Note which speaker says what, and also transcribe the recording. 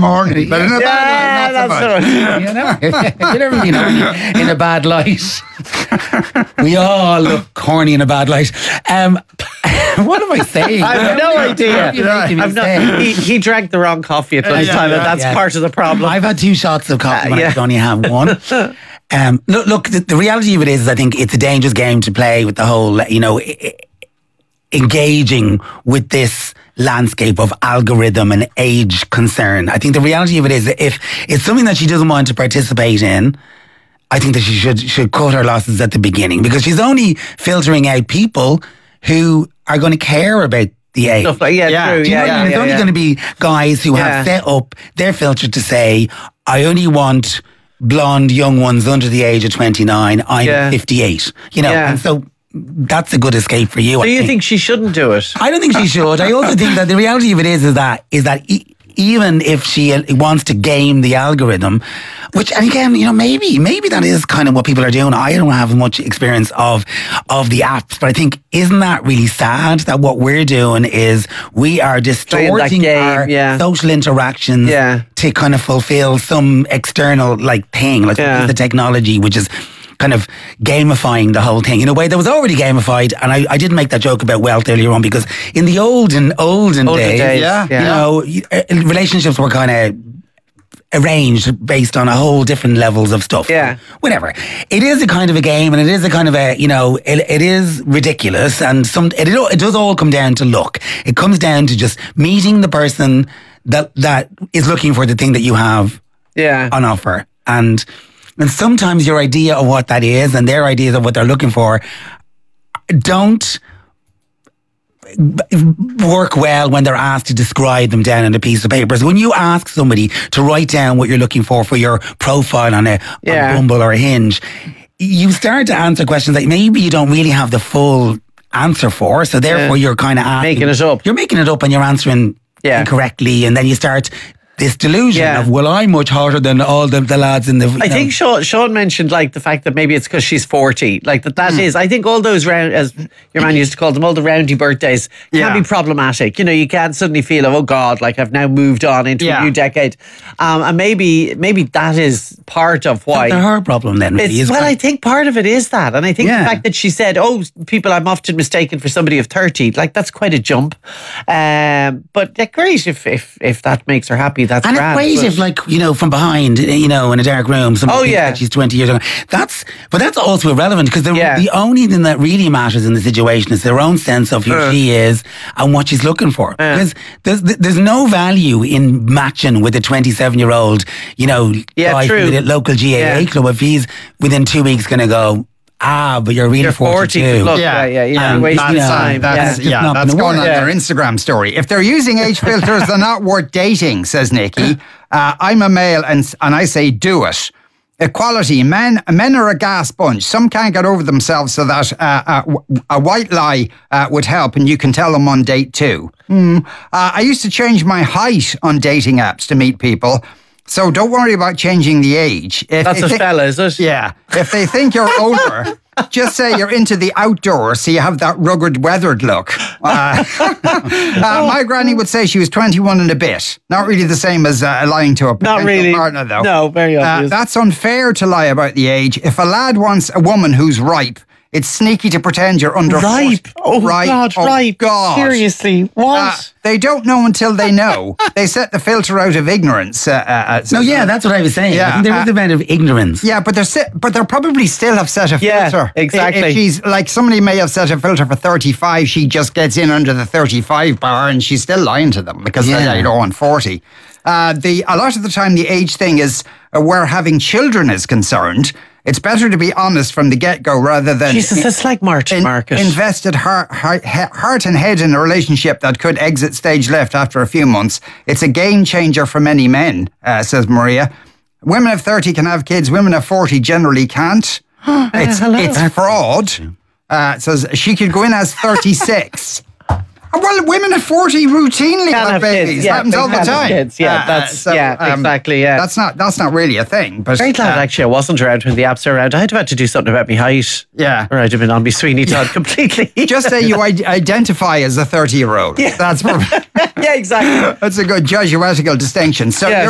Speaker 1: I'm horny, but in a bad light, not so much.
Speaker 2: You know, you never been horny in a bad light. We all look horny in a bad light. What am I saying?
Speaker 3: I have no idea. He drank the wrong coffee at lunchtime, and that's part of the problem.
Speaker 2: I've had 2 shots of coffee when I could only have one. Look, the reality of it is, I think it's a dangerous game to play with the whole, engaging with this landscape of algorithm and age concern. I think the reality of it is, if it's something that she doesn't want to participate in, I think that she should cut her losses at the beginning, because she's only filtering out people who are going to care about the age.
Speaker 3: True.
Speaker 2: It's only going to be guys who have set up their filter to say, I only want blonde young ones under the age of 29. I'm 58. And so that's a good escape for you.
Speaker 3: So you think she shouldn't do it?
Speaker 2: I don't think she should. I also think that the reality of it is that even if she wants to game the algorithm, which, and again, maybe that is kind of what people are doing. I don't have much experience of the apps, but I think, isn't that really sad that what we're doing is we are distorting our social interactions to kind of fulfill some external thing, the technology, which is kind of gamifying the whole thing in a way that was already gamified. And I didn't make that joke about wealth earlier on, because in the olden days, relationships were kind of arranged based on a whole different levels of stuff.
Speaker 3: Yeah.
Speaker 2: Whatever. It is a kind of a game, and it is a kind of a, it is ridiculous, and it does all come down to luck. It comes down to just meeting the person that is looking for the thing that you have on offer. And sometimes your idea of what that is and their ideas of what they're looking for don't work well when they're asked to describe them down on a piece of paper. So when you ask somebody to write down what you're looking for your profile on a Bumble or a Hinge, you start to answer questions that maybe you don't really have the full answer for. So therefore you're kind of
Speaker 3: making it up.
Speaker 2: You're making it up and you're answering incorrectly, and then you start this delusion of, well, I'm much hotter than all the lads in the...
Speaker 3: I think Sean mentioned the fact that maybe it's because she's 40. That is, I think all those round, as your man used to call them, all the roundy birthdays can be problematic. You can't suddenly feel, oh God, I've now moved on into a new decade. And maybe that is part of why...
Speaker 2: It's her problem then, really.
Speaker 3: I think part of it is that. And I think the fact that she said, people I'm often mistaken for somebody of 30, that's quite a jump. But great if that makes her happy. That's
Speaker 2: and
Speaker 3: grand,
Speaker 2: it's great if, from behind, in a dark room, somebody thinks that she's 20 years old. But that's also irrelevant, because the only thing that really matters in the situation is their own sense of who she is and what she's looking for. Because there's no value in matching with a 27-year-old, guy from the local GAA club if he's within 2 weeks going to go, but you're really 42.
Speaker 3: Look, you're wasting time.
Speaker 1: That's going on their Instagram story. If they're using age filters, they're not worth dating, says Nikki. I'm a male and I say do it. Equality. Men are a gas bunch. Some can't get over themselves, so that a white lie would help, and you can tell them on date 2. I used to change my height on dating apps to meet people. So don't worry about changing the age.
Speaker 3: That's a fella, is it?
Speaker 1: Yeah. If they think you're older, just say you're into the outdoors, so you have that rugged, weathered look. My granny would say she was 21 and a bit. Not really the same as lying to a potential partner, though.
Speaker 3: No, very obvious.
Speaker 1: That's unfair to lie about the age. If a lad wants a woman who's ripe, it's sneaky to pretend you're under 40.
Speaker 3: Ripe. Ripe.
Speaker 1: God.
Speaker 3: Seriously, what?
Speaker 1: They don't know until they know. They set the filter out of ignorance.
Speaker 2: That's what I was saying.
Speaker 1: Yeah,
Speaker 2: I think there is a amount of ignorance.
Speaker 1: Yeah, but they'll probably still have set a filter.
Speaker 3: Yeah, exactly.
Speaker 1: If she's somebody may have set a filter for 35, she just gets in under the 35 bar, and she's still lying to them because they don't want 40. A lot of the time, the age thing is where having children is concerned. It's better to be honest from the get-go rather than...
Speaker 3: Jesus, it's like Martin Market.
Speaker 1: Invested heart and head in a relationship that could exit stage left after a few months. It's a game changer for many men, says Maria. Women of 30 can have kids. Women of 40 generally can't. It's fraud. Says she could go in as 36. Well, women at 40 routinely have babies.
Speaker 3: Kids.
Speaker 1: Happens all the time.
Speaker 3: Kids. Yeah, exactly. Yeah,
Speaker 1: that's not really a thing. But
Speaker 3: very glad actually I wasn't around when the apps are around. I'd have had to do something about my height.
Speaker 1: Yeah,
Speaker 3: or I'd have been on my Sweeney Todd completely.
Speaker 1: Just say you identify as a 30-year-old.
Speaker 3: Yeah,
Speaker 1: that's
Speaker 3: yeah, exactly.
Speaker 1: That's a good Jesuitical distinction. So. Yeah.